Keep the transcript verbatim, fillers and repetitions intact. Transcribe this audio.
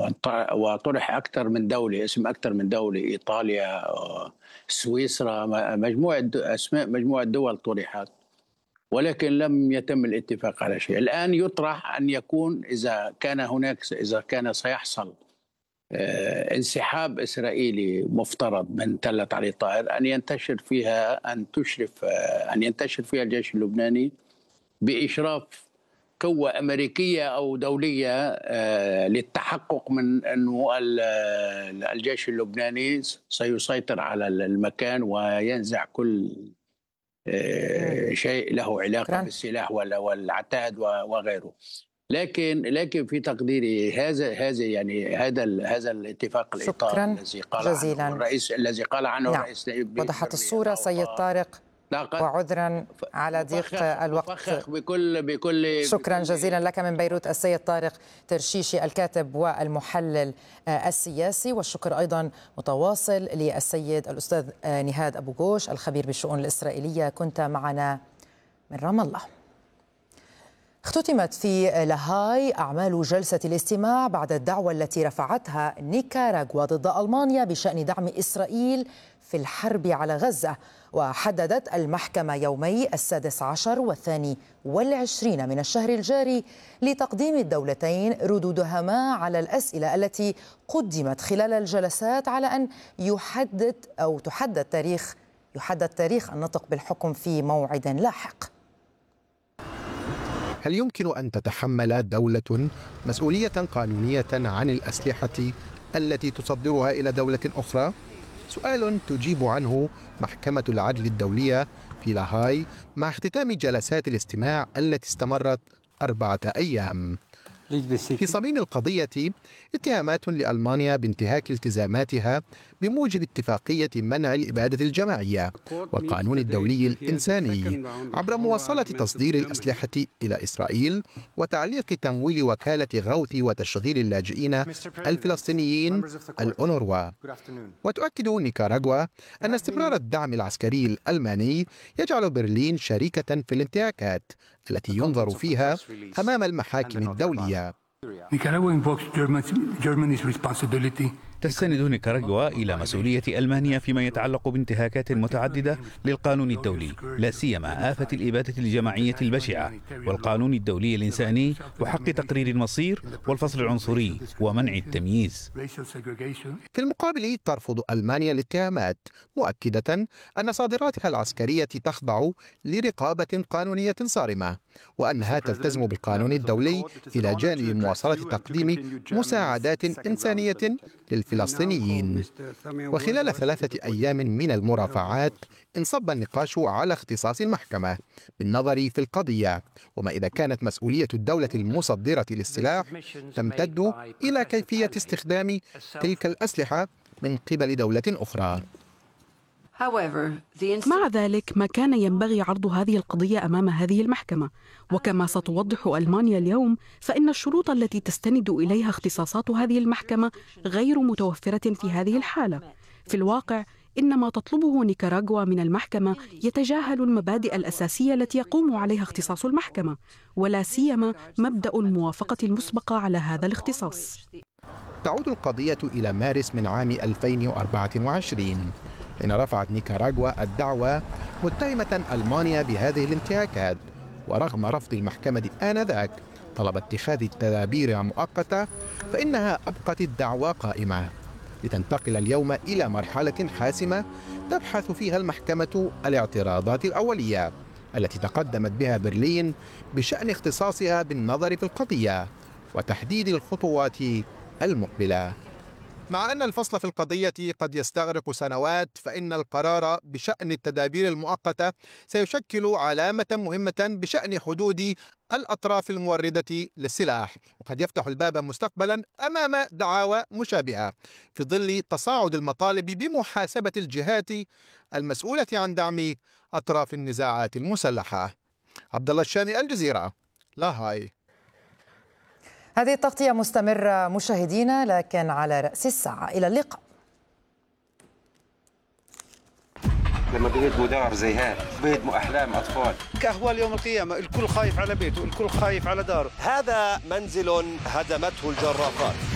وطرح أكثر من دولة، اسم أكثر من دولة، إيطاليا، سويسرا، مجموعة أسماء مجموعة دول طرحت، ولكن لم يتم الاتفاق على شيء. الآن يطرح أن يكون إذا كان هناك إذا كان سيحصل انسحاب إسرائيلي مفترض من تلة علي طائر، أن ينتشر فيها أن تشرف أن ينتشر فيها الجيش اللبناني بإشراف قوة أمريكية أو دولية للتحقق من أنه الجيش اللبناني سيسيطر على المكان وينزع كل شيء له علاقة بالسلاح والعتاد وغيره. لكن لكن في تقديري هذا هذا يعني هذا هذا الاتفاق الإطار الذي قال عنه الرئيس الذي قال عنه نعم. الرئيس وضحت الصورة سيد طارق، وعذرا على ضيق الوقت. بكل بكل شكرا جزيلا لك من بيروت السيد طارق ترشيشي الكاتب والمحلل السياسي، والشكر أيضا متواصل للسيد الأستاذ نهاد أبو غوش الخبير بالشؤون الإسرائيلية، كنت معنا من رام الله. اختتمت في لاهاي أعمال جلسة الاستماع بعد الدعوة التي رفعتها نيكاراغوا ضد ألمانيا بشأن دعم إسرائيل في الحرب على غزة، وحددت المحكمة يومي السادس عشر والثاني والعشرين من الشهر الجاري لتقديم الدولتين ردودهما على الأسئلة التي قدمت خلال الجلسات، على أن يحدد أو تحدد تاريخ يحدد تاريخ النطق بالحكم في موعد لاحق. هل يمكن أن تتحمل دولة مسؤولية قانونية عن الأسلحة التي تصدرها إلى دولة أخرى؟ سؤال تجيب عنه محكمة العدل الدولية في لاهاي مع اختتام جلسات الاستماع التي استمرت أربعة أيام. في صميم القضية اتهامات لألمانيا بانتهاك التزاماتها بموجب اتفاقية منع الإبادة الجماعية والقانون الدولي الإنساني عبر مواصلة تصدير الأسلحة إلى إسرائيل وتعليق تمويل وكالة غوث وتشغيل اللاجئين الفلسطينيين الأونروا. وتؤكد نيكاراغوا أن استمرار الدعم العسكري الألماني يجعل برلين شريكة في الانتهاكات التي ينظر فيها أمام المحاكم الدولية. تستند نيكاراغوا إلى مسؤولية ألمانيا فيما يتعلق بانتهاكات متعددة للقانون الدولي، لا سيما آفة الإبادة الجماعية البشعة والقانون الدولي الإنساني وحق تقرير المصير والفصل العنصري ومنع التمييز. في المقابل ترفض ألمانيا الاتهامات، مؤكدة أن صادراتها العسكرية تخضع لرقابة قانونية صارمة، وأنها تلتزم بالقانون الدولي إلى جانب مواصلة تقديم مساعدات إنسانية للفلسطينيين. وخلال ثلاثة أيام من المرافعات انصب النقاش على اختصاص المحكمة بالنظر في القضية، وما إذا كانت مسؤولية الدولة المصدرة للسلاح تمتد إلى كيفية استخدام تلك الأسلحة من قبل دولة أخرى. مع ذلك ما كان ينبغي عرض هذه القضية أمام هذه المحكمة، وكما ستوضح ألمانيا اليوم فإن الشروط التي تستند إليها اختصاصات هذه المحكمة غير متوفرة في هذه الحالة. في الواقع إن ما تطلبه نيكاراغوا من المحكمة يتجاهل المبادئ الأساسية التي يقوم عليها اختصاص المحكمة، ولا سيما مبدأ الموافقة المسبقة على هذا الاختصاص. تعود القضية إلى مارس من عام ألفين وأربعة وعشرين حين رفعت نيكاراغوا الدعوى متهمة ألمانيا بهذه الانتهاكات، ورغم رفض المحكمة آنذاك طلب اتخاذ التدابير مؤقتة، فإنها أبقت الدعوى قائمة لتنتقل اليوم إلى مرحلة حاسمة تبحث فيها المحكمة الاعتراضات الأولية التي تقدمت بها برلين بشأن اختصاصها بالنظر في القضية وتحديد الخطوات المقبلة. مع أن الفصل في القضية قد يستغرق سنوات، فإن القرار بشأن التدابير المؤقتة سيشكل علامة مهمة بشأن حدود الأطراف الموردة للسلاح، وقد يفتح الباب مستقبلا أمام دعاوى مشابهة في ظل تصاعد المطالب بمحاسبة الجهات المسؤولة عن دعم أطراف النزاعات المسلحة. عبد الله الشامي، الجزيرة، لاهاي. هذه التغطية مستمرة مشاهدينا، لكن على رأس الساعة. إلى اللقاء. لما بيهدموا دار زي هيك بيهدموا أحلام أطفال. كأهوال يوم القيامة، الكل خايف على بيته، الكل خايف على داره. هذا منزل هدمته الجرافات.